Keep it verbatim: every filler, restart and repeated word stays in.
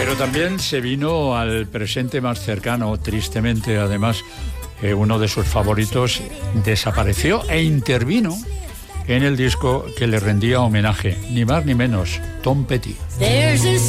Pero también se vino al presente más cercano, tristemente, además, eh, uno de sus favoritos desapareció e intervino en el disco que le rendía homenaje, ni más ni menos, Tom Petty.